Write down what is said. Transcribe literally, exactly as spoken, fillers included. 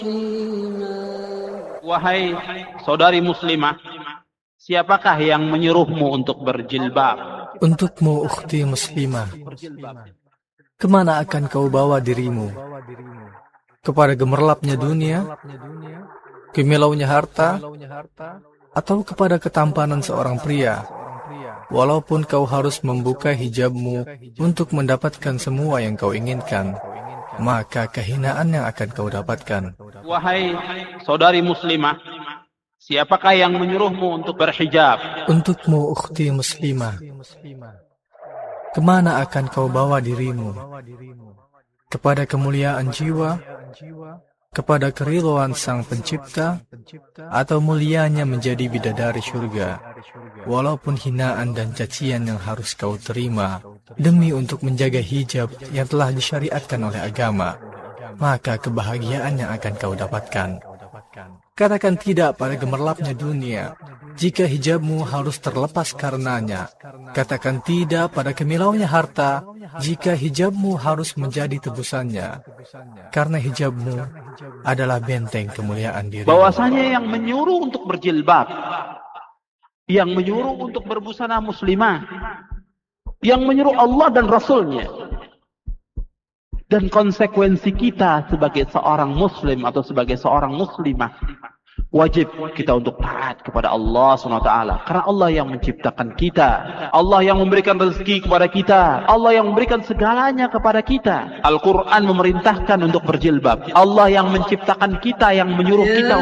Wahai saudari muslimah, siapakah yang menyuruhmu untuk berjilbab? Untukmu, ukhti muslimah, kemana akan kau bawa dirimu? Kepada gemerlapnya dunia, gemilaunya harta, atau kepada ketampanan seorang pria? Walaupun kau harus membuka hijabmu untuk mendapatkan semua yang kau inginkan, maka kehinaan yang akan kau dapatkan. Wahai saudari muslimah, siapakah yang menyuruhmu untuk berhijab? Untukmu, ukhti muslimah, kemana akan kau bawa dirimu? Kepada kemuliaan jiwa, kepada keridhaan Sang Pencipta, atau mulianya menjadi bidadari surga, walaupun hinaan dan cacian yang harus kau terima demi untuk menjaga hijab yang telah disyariatkan oleh agama, maka kebahagiaan yang akan kau dapatkan. Katakan tidak pada gemerlapnya dunia jika hijabmu harus terlepas karenanya. Katakan tidak pada kemilaunya harta jika hijabmu harus menjadi tebusannya, karena hijabmu adalah benteng kemuliaan diri. Bahwasanya yang menyuruh untuk berjilbab, yang menyuruh untuk berbusana muslimah, yang menyuruh Allah dan Rasulnya. Dan konsekuensi kita sebagai seorang muslim atau sebagai seorang muslimah, wajib kita untuk taat kepada Allah subhanahu wa taala. Karena Allah yang menciptakan kita, Allah yang memberikan rezeki kepada kita, Allah yang memberikan segalanya kepada kita. Al-Quran memerintahkan untuk berjilbab. Allah yang menciptakan kita, yang menyuruh kita